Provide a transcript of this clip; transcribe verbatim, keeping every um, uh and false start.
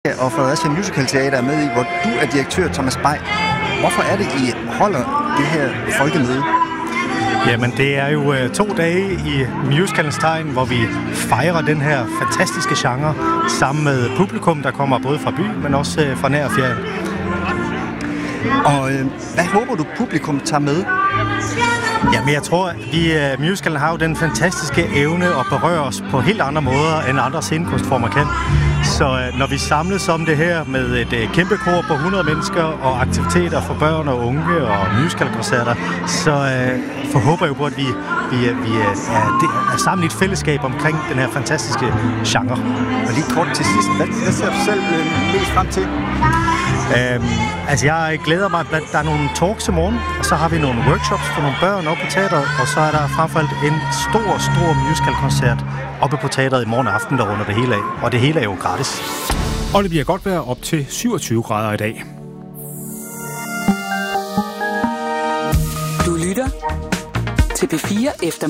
og Fredericia Musical Teater er med i, hvor du er direktør, Thomas Bay. Hvorfor er det, I holder det her folkemøde? Jamen, det er jo øh, to dage i musicalens tegn, hvor vi fejrer den her fantastiske genre sammen med publikum, der kommer både fra by, men også øh, fra nær og fjern. Og øh, hvad håber du, publikum tager med? Jamen, jeg tror, at vi, uh, musicalen har jo den fantastiske evne at berøre os på helt andre måder, end andre scenekunstformer kan. Så uh, når vi samles om det her med et uh, kæmpe kor på hundrede mennesker og aktiviteter for børn og unge og musicalkoncerter, så uh, forhåber jeg på, at vi, vi, vi uh, er, er sammen i et fællesskab omkring den her fantastiske genre. Og lige kort til sidst, hvad, hvad ser du selv uh, mest frem til? Øhm, altså jeg glæder mig, at der er nogle talks i morgen, og så har vi nogle workshops for nogle børn oppe på teateret, og så er der frem for alt en stor, stor musicalkoncert oppe på teateret i morgen aften, der runder det hele af. Og det hele er jo gratis. Og det bliver godt vejr op til syvogtyve grader i dag. Du lytter til P fire efter